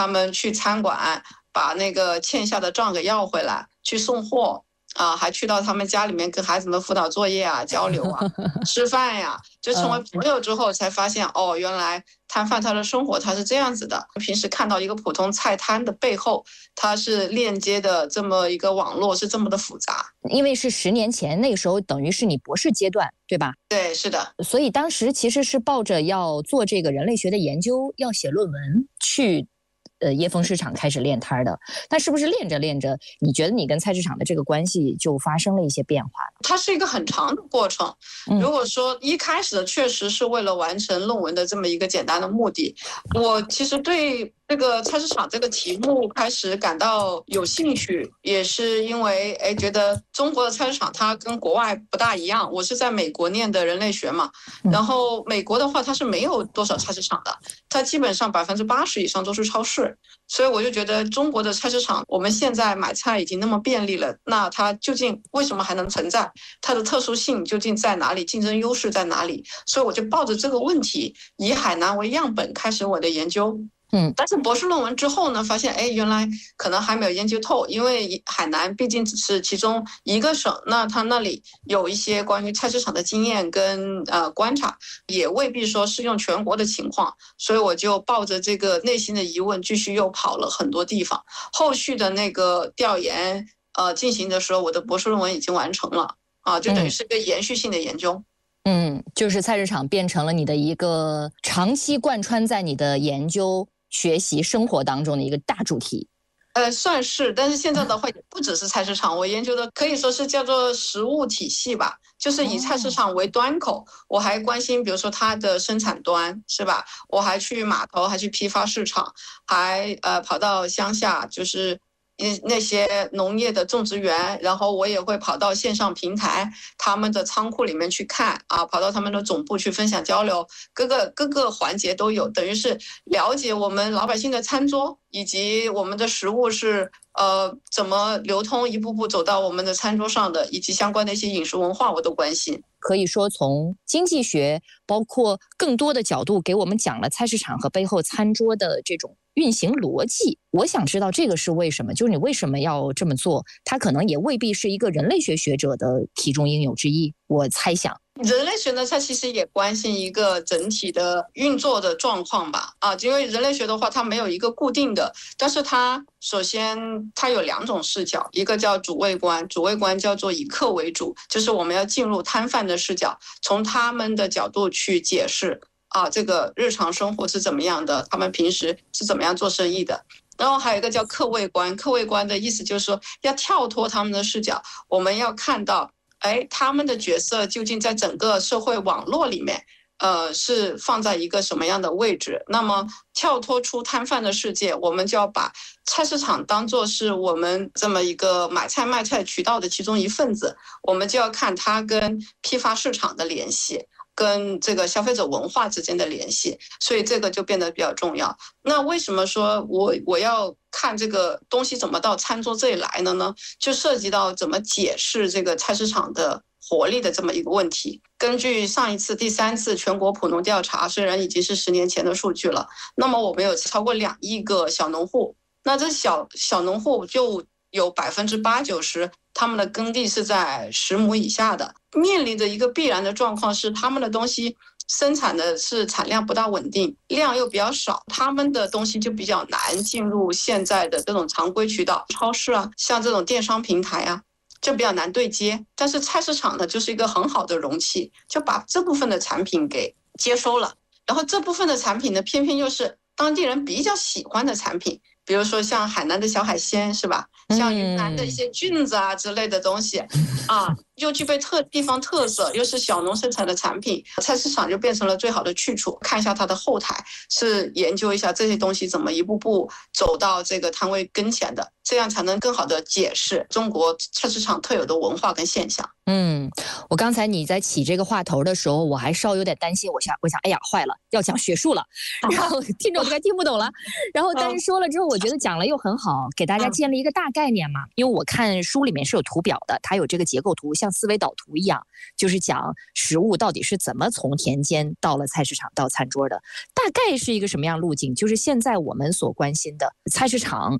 他们去餐馆把那个欠下的账给要回来，去送货啊，还去到他们家里面跟孩子们辅导作业啊、交流啊、吃饭呀，就成为朋友之后才发现，哦，原来摊贩他的生活他是这样子的。平时看到一个普通菜摊的背后，它是链接的这么一个网络是这么的复杂。 因为是10年前，那个时候等于是你博士阶段，对吧？ 对，是的。 所以当时其实是抱着要做这个人类学的研究，要写论文去椰风市场开始练摊的。但是不是练着练着，你觉得你跟菜市场的这个关系就发生了一些变化？ 它是一个很长的过程。如果说一开始的确实是为了完成论文的这么一个简单的目的，我其实对这个菜市场这个题目开始感到有兴趣，也是因为觉得中国的菜市场它跟国外不大一样。我是在美国念的人类学嘛，然后美国的话它是没有多少菜市场的，它基本上80%以上都是超市。所以我就觉得中国的菜市场，我们现在买菜已经那么便利了，那它究竟为什么还能存在？它的特殊性究竟在哪里？竞争优势在哪里？所以我就抱着这个问题，以海南为样本开始我的研究。但是博士论文之后呢，发现原来可能还没有研究透，因为海南毕竟只是其中一个省，那它那里有一些关于菜市场的经验跟观察，也未必说适用全国的情况，所以我就抱着这个内心的疑问，继续又跑了很多地方。后续的那个调研进行的时候，我的博士论文已经完成了就等于是一个延续性的研究。 就是菜市场变成了你的一个长期贯穿在你的研究、学习、生活当中的一个大主题。 算是，但是现在的话也不只是菜市场，我研究的可以说是叫做食物体系吧，就是以菜市场为端口，我还关心比如说它的生产端，是吧？我还去码头，还去批发市场，还跑到乡下，就是那些农业的种植园，然后我也会跑到线上平台他们的仓库里面去看跑到他们的总部去分享交流，各个环节都有，等于是了解我们老百姓的餐桌，以及我们的食物是怎么流通，一步步走到我们的餐桌上的，以及相关的一些饮食文化我都关心。 可以说从经济学包括更多的角度给我们讲了菜市场和背后餐桌的这种运行逻辑。我想知道这个是为什么，就是你为什么要这么做，它可能也未必是一个人类学学者的题中应有之义，我猜想。 人类学呢，它其实也关心一个整体的运作的状况吧，因为人类学的话，它没有一个固定的，但是它首先它有2种视角，一个叫主谓观，主谓观叫做以客为主，就是我们要进入摊贩的视角，从他们的角度去解释这个日常生活是怎么样的，他们平时是怎么样做生意的。然后还有一个叫客谓观，客谓观的意思就是说要跳脱他们的视角，我们要看到他们的角色究竟在整个社会网络里面是放在一个什么样的位置。那么跳脱出摊贩的世界，我们就要把菜市场当作是我们这么一个买菜卖菜渠道的其中一份子，我们就要看它跟批发市场的联系，跟这个消费者文化之间的联系，所以这个就变得比较重要。那为什么说我要看这个东西怎么到餐桌这里来了呢？就涉及到怎么解释这个菜市场的活力的这么一个问题。根据上一次第3次全国普农调查，虽然已经是10年前的数据了，那么我们有超过2亿个小农户，那这小农户就有80%-90%他们的耕地是在10亩以下的，面临着一个必然的状况是他们的东西生产的是产量不大稳定，量又比较少，他们的东西就比较难进入现在的这种常规渠道，超市像这种电商平台就比较难对接。但是菜市场呢，就是一个很好的容器，就把这部分的产品给接收了，然后这部分的产品呢，偏偏又是当地人比较喜欢的产品，比如说像海南的小海鲜，是吧？像云南的一些菌子之类的东西又具备地方特色，又是小农生产的产品，菜市场就变成了最好的去处。看一下它的后台，是研究一下这些东西怎么一步步走到这个摊位跟前的，这样才能更好的解释中国菜市场特有的文化跟现象。 我刚才你在起这个话头的时候，我还稍有点担心，我想哎呀坏了，要讲学术了，然后听众就该听不懂了。然后但是说了之后，我觉得讲了又很好，给大家建立一个大概念嘛。因为我看书里面是有图表的，它有这个结构图，像思维导图一样，就是讲食物到底是怎么从田间到了菜市场到餐桌的，大概是一个什么样路径。就是现在我们所关心的菜市场